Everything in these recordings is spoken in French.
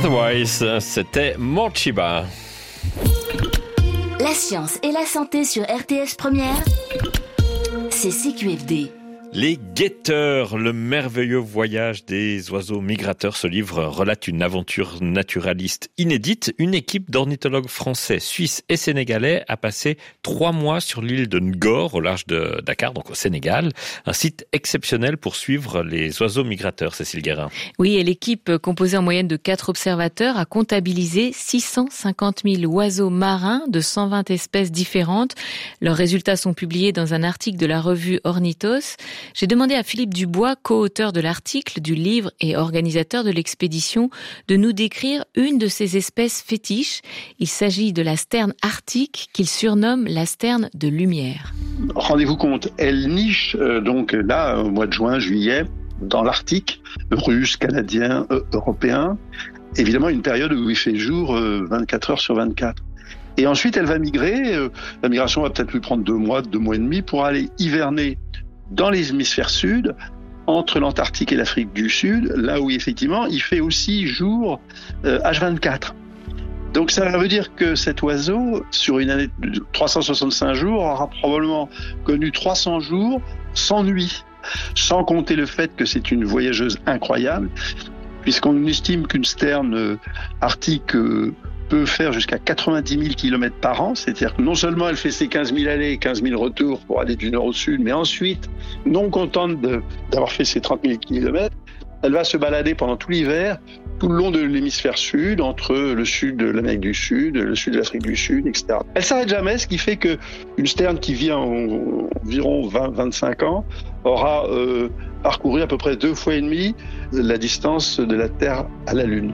Otherwise, c'était Morchiba. La science et la santé sur RTS Première, c'est CQFD. Les guetteurs, le merveilleux voyage des oiseaux migrateurs. Ce livre relate une aventure naturaliste inédite. Une équipe d'ornithologues français, suisses et sénégalais a passé 3 mois sur l'île de Ngor, au large de Dakar, donc au Sénégal. Un site exceptionnel pour suivre les oiseaux migrateurs, Cécile Guérin. Oui, et l'équipe, composée en moyenne de 4 observateurs, a comptabilisé 650 000 oiseaux marins de 120 espèces différentes. Leurs résultats sont publiés dans un article de la revue Ornithos. J'ai demandé à Philippe Dubois, co-auteur de l'article, du livre et organisateur de l'expédition, de nous décrire une de ces espèces fétiches. Il s'agit de la sterne arctique qu'il surnomme la sterne de lumière. Rendez-vous compte, elle niche donc là au mois de juin, juillet, dans l'Arctique, russe, canadien, européen. Évidemment, une période où il fait jour 24 heures sur 24. Et ensuite, elle va migrer. La migration va peut-être lui prendre 2 mois et demi pour aller hiverner dans l'hémisphère sud, entre l'Antarctique et l'Afrique du Sud, là où effectivement il fait aussi jour H24. Donc ça veut dire que cet oiseau, sur une année de 365 jours, aura probablement connu 300 jours sans nuit, sans compter le fait que c'est une voyageuse incroyable, puisqu'on estime qu'une sterne arctique peut faire jusqu'à 90 000 km par an, c'est-à-dire que non seulement elle fait ses 15 000 allées et 15 000 retours pour aller du nord au sud, mais ensuite, non contente d'avoir fait ses 30 000 km, elle va se balader pendant tout l'hiver, tout le long de l'hémisphère sud, entre le sud de l'Amérique du Sud, le sud de l'Afrique du Sud, etc. Elle s'arrête jamais, ce qui fait qu'une sterne qui vit environ 20-25 ans aura parcouru à peu près 2 fois et demi la distance de la Terre à la Lune.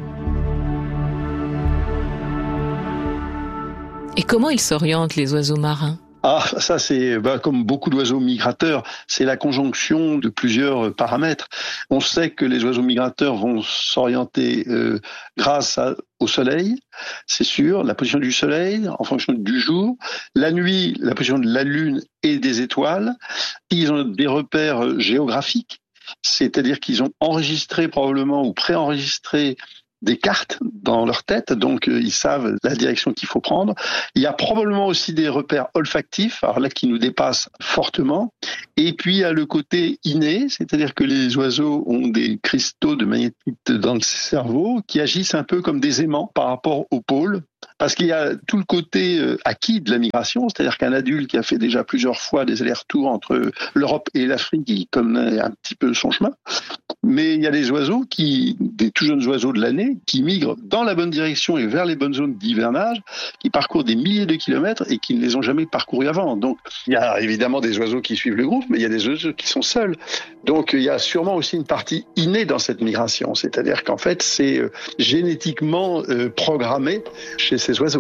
Et comment ils s'orientent, les oiseaux marins ? Ah, ça c'est comme beaucoup d'oiseaux migrateurs, c'est la conjonction de plusieurs paramètres. On sait que les oiseaux migrateurs vont s'orienter grâce au soleil, c'est sûr, la position du soleil en fonction du jour, la nuit, la position de la lune et des étoiles. Ils ont des repères géographiques, c'est-à-dire qu'ils ont enregistré probablement ou préenregistré des cartes dans leur tête, donc ils savent la direction qu'il faut prendre. Il y a probablement aussi des repères olfactifs, alors là qui nous dépassent fortement. Et puis il y a le côté inné, c'est-à-dire que les oiseaux ont des cristaux de magnétite dans le cerveau qui agissent un peu comme des aimants par rapport aux pôles. Parce qu'il y a tout le côté acquis de la migration, c'est-à-dire qu'un adulte qui a fait déjà plusieurs fois des allers-retours entre l'Europe et l'Afrique, il connaît un petit peu son chemin. Mais il y a des oiseaux des tout jeunes oiseaux de l'année, qui migrent dans la bonne direction et vers les bonnes zones d'hivernage, qui parcourent des milliers de kilomètres et qui ne les ont jamais parcourus avant. Donc, il y a évidemment des oiseaux qui suivent le groupe, mais il y a des oiseaux qui sont seuls. Donc, il y a sûrement aussi une partie innée dans cette migration. C'est-à-dire qu'en fait, c'est génétiquement programmé chez ces oiseaux.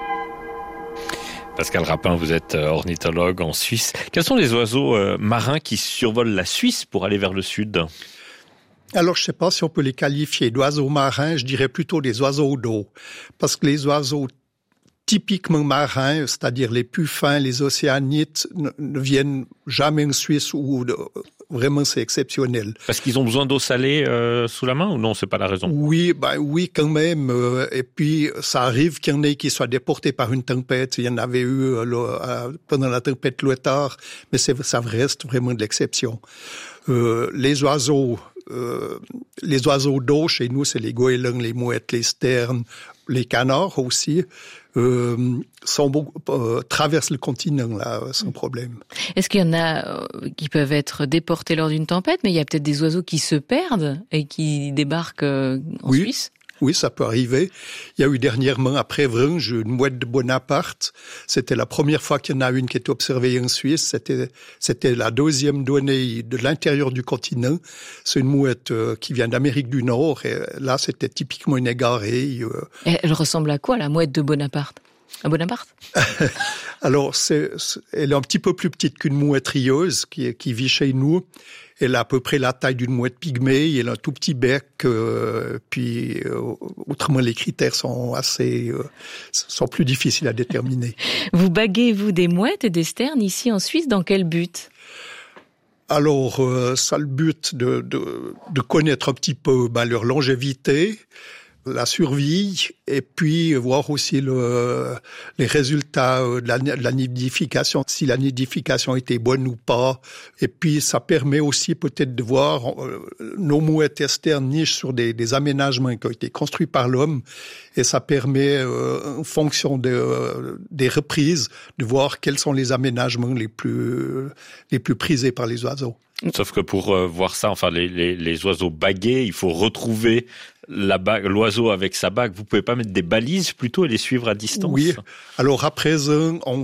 Pascal Rapin, vous êtes ornithologue en Suisse. Quels sont les oiseaux marins qui survolent la Suisse pour aller vers le sud ? Alors, je ne sais pas si on peut les qualifier d'oiseaux marins, je dirais plutôt des oiseaux d'eau. Parce que les oiseaux typiquement marins, c'est-à-dire les puffins, les océanites, ne viennent jamais en Suisse où vraiment c'est exceptionnel. Parce qu'ils ont besoin d'eau salée sous la main ou non, c'est pas la raison? Oui, oui quand même. Et puis ça arrive qu'il y en ait qui soient déportés par une tempête. Il y en avait eu pendant la tempête Lothar, mais ça reste vraiment de l'exception. Les oiseaux d'eau chez nous, c'est les goélands, les mouettes, les sternes, les canards aussi. Traversent le continent là sans problème. Est-ce qu'il y en a qui peuvent être déportés lors d'une tempête, mais il y a peut-être des oiseaux qui se perdent et qui débarquent en Suisse? Oui, ça peut arriver. Il y a eu dernièrement, après Vringe, une mouette de Bonaparte. C'était la première fois qu'il y en a une qui était observée en Suisse. C'était la 2e donnée de l'intérieur du continent. C'est une mouette qui vient d'Amérique du Nord. Et là, c'était typiquement une égarée. Et elle ressemble à quoi, la mouette de Bonaparte? À Bonaparte? Alors, elle est un petit peu plus petite qu'une mouette rieuse qui vit chez nous. Elle a à peu près la taille d'une mouette pygmée, elle a un tout petit bec, puis autrement les critères sont sont plus difficiles à déterminer. Vous baguez-vous des mouettes et des sternes ici en Suisse, dans quel but? Alors, ça a le but de connaître un petit peu leur longévité, la survie et puis voir aussi les résultats de la nidification, si la nidification était bonne ou pas. Et puis ça permet aussi peut-être de voir nos mouettes externes nichent sur des aménagements qui ont été construits par l'homme et ça permet en fonction des reprises de voir quels sont les aménagements les plus prisés par les oiseaux. Sauf que pour voir ça, enfin les oiseaux bagués, il faut retrouver l'oiseau avec sa bague. Vous pouvez pas mettre des balises plutôt et les suivre à distance? Oui. Alors à présent, on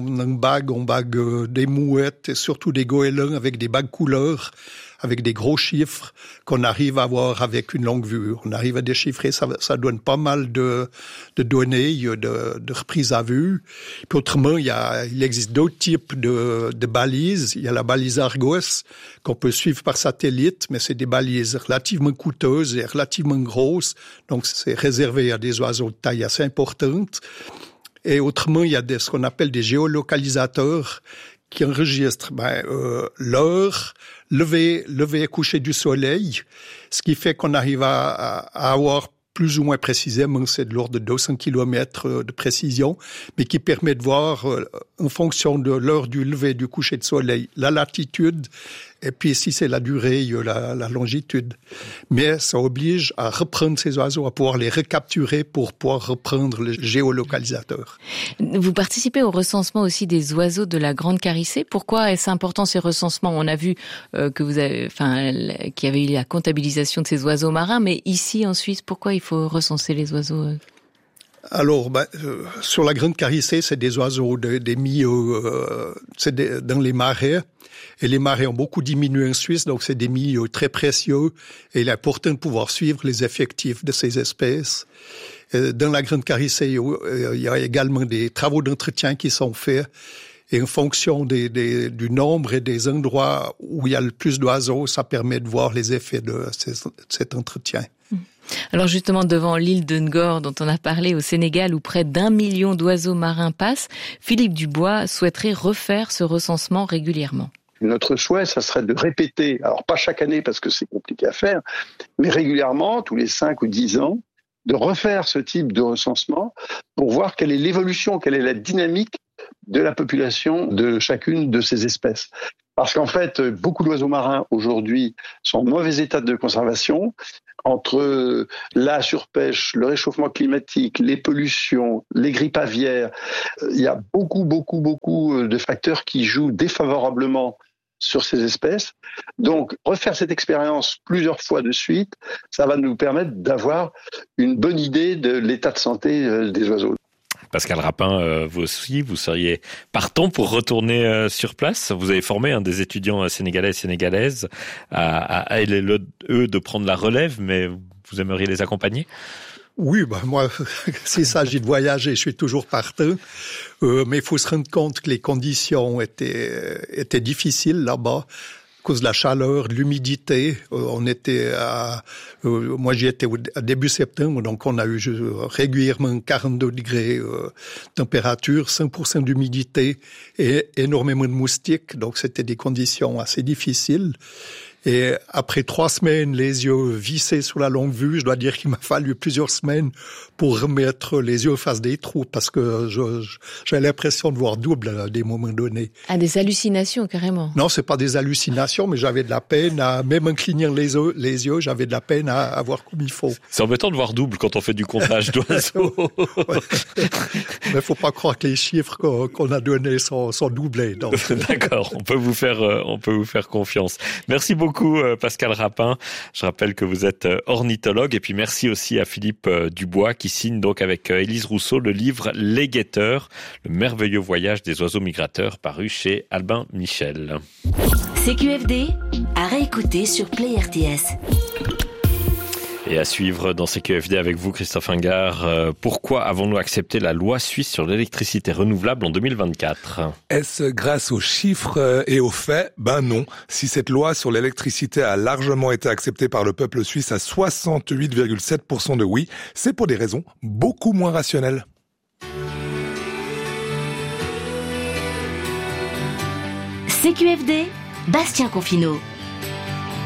bague des mouettes et surtout des goélands avec des bagues couleurs, avec des gros chiffres qu'on arrive à voir avec une longue vue. On arrive à déchiffrer, ça donne pas mal de données, de reprises à vue. Puis autrement, il existe d'autres types de balises. Il y a la balise Argos qu'on peut suivre par satellite, mais c'est des balises relativement coûteuses et relativement grosses. Donc c'est réservé à des oiseaux de taille assez importante. Et autrement, il y a ce qu'on appelle des géolocalisateurs qui enregistre l'heure, lever et coucher du soleil, ce qui fait qu'on arrive à avoir plus ou moins précisément, c'est de l'ordre de 200 km de précision, mais qui permet de voir en fonction de l'heure du lever et du coucher de soleil, la latitude, et puis si c'est la durée, la longitude. Mais ça oblige à reprendre ces oiseaux, à pouvoir les recapturer pour pouvoir reprendre le géolocalisateur. Vous participez au recensement aussi des oiseaux de la Grande Carissée. Pourquoi est-ce important ces recensements? On a vu qu'il y avait eu la comptabilisation de ces oiseaux marins, mais ici en Suisse, pourquoi il faut recenser les oiseaux? Alors, sur la Grande Carissée, c'est des oiseaux des milieux, dans les marais. Et les marais ont beaucoup diminué en Suisse, donc c'est des milieux très précieux. Et il est important de pouvoir suivre les effectifs de ces espèces. Dans la Grande Carissée, il y a également des travaux d'entretien qui sont faits. Et en fonction du nombre et des endroits où il y a le plus d'oiseaux, ça permet de voir les effets de cet entretien. Alors justement, devant l'île de Ngor, dont on a parlé au Sénégal, où près d'1 million d'oiseaux marins passent, Philippe Dubois souhaiterait refaire ce recensement régulièrement. Notre souhait, ça serait de répéter, alors pas chaque année parce que c'est compliqué à faire, mais régulièrement, tous les 5 ou 10 ans, de refaire ce type de recensement pour voir quelle est l'évolution, quelle est la dynamique de la population de chacune de ces espèces. Parce qu'en fait, beaucoup d'oiseaux marins aujourd'hui sont en mauvais état de conservation. Entre la surpêche, le réchauffement climatique, les pollutions, les grippes aviaires, il y a beaucoup de facteurs qui jouent défavorablement sur ces espèces. Donc, refaire cette expérience plusieurs fois de suite, ça va nous permettre d'avoir une bonne idée de l'état de santé des oiseaux. Pascal Rapin, vous aussi, vous seriez partant pour retourner sur place. Vous avez formé des étudiants sénégalais et sénégalaises à eux de prendre la relève, mais vous aimeriez les accompagner? Oui, moi, s'il s'agit de voyager, je suis toujours partant. Mais il faut se rendre compte que les conditions étaient difficiles là-bas. À cause de la chaleur, de l'humidité, moi j'y étais à début septembre, donc on a eu régulièrement 42 degrés température, 5% d'humidité et énormément de moustiques, donc c'était des conditions assez difficiles. Et après 3 semaines, les yeux vissés sur la longue vue, je dois dire qu'il m'a fallu plusieurs semaines pour remettre les yeux face des trous parce que j'ai l'impression de voir double à des moments donnés. Ah, des hallucinations, carrément. Non, c'est pas des hallucinations, mais j'avais de la peine même en clignant les yeux, j'avais de la peine à voir comme il faut. C'est embêtant de voir double quand on fait du comptage d'oiseaux. Ouais. Mais faut pas croire que les chiffres qu'on a donnés sont doublés. Donc. D'accord, on peut vous faire confiance. Merci beaucoup Pascal Rapin. Je rappelle que vous êtes ornithologue et puis merci aussi à Philippe Dubois qui signe donc avec Élise Rousseau le livre Les Guetteurs, le merveilleux voyage des oiseaux migrateurs paru chez Albin Michel. CQFD à réécouter sur Play RTS. Et à suivre dans CQFD avec vous, Christophe Ingard, pourquoi avons-nous accepté la loi suisse sur l'électricité renouvelable en 2024 ? Est-ce grâce aux chiffres et aux faits ? Ben non. Si cette loi sur l'électricité a largement été acceptée par le peuple suisse à 68,7% de oui, c'est pour des raisons beaucoup moins rationnelles. CQFD, Bastien Confineau.